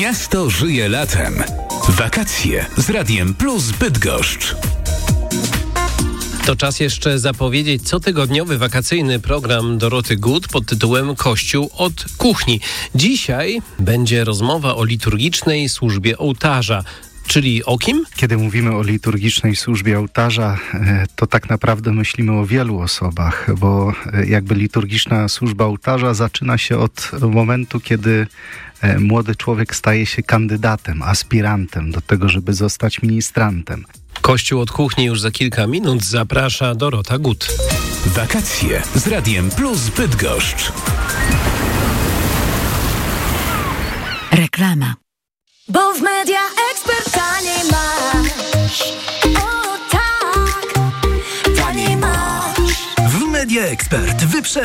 Miasto żyje latem. Wakacje z Radiem Plus Bydgoszcz. To czas jeszcze zapowiedzieć cotygodniowy wakacyjny program Doroty Gut pod tytułem Kościół od kuchni. Dzisiaj będzie rozmowa o liturgicznej służbie ołtarza. Czyli o kim? Kiedy mówimy o liturgicznej służbie ołtarza, to tak naprawdę myślimy o wielu osobach, bo jakby liturgiczna służba ołtarza zaczyna się od momentu, kiedy młody człowiek staje się kandydatem, aspirantem do tego, żeby zostać ministrantem. Kościół od kuchni już za kilka minut. Zaprasza Dorota Gut. Wakacje z Radiem Plus Bydgoszcz. Reklama. Bo w Media Expert taniej masz. O tak, taniej masz. W Media Expert